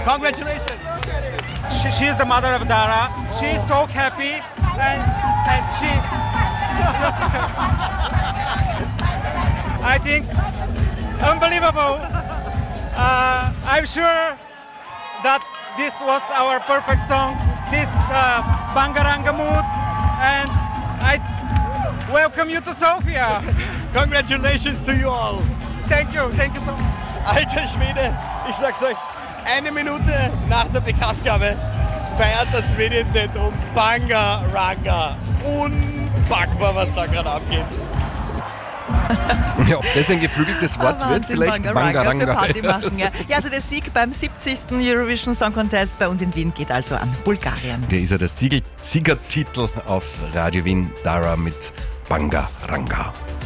Congratulations. She is the mother of Dara. She is so happy and she I think unbelievable. I'm sure that this was our perfect song, this Bangaranga mood, and I welcome you to Sofia. Congratulations to you all. Thank you so much. Alter Schwede, ich sag's euch, 1 Minute nach der Bekanntgabe feiert das Medienzentrum Bangaranga. Unpackbar, was da gerade abgeht. Ja, ob das ein geflügeltes Wort wird, vielleicht Bangaranga für Party machen. Ja, also der Sieg beim 70. Eurovision Song Contest bei uns in Wien geht also an Bulgarien. Der ist ja der Siegertitel auf Radio Wien, Dara mit Bangaranga.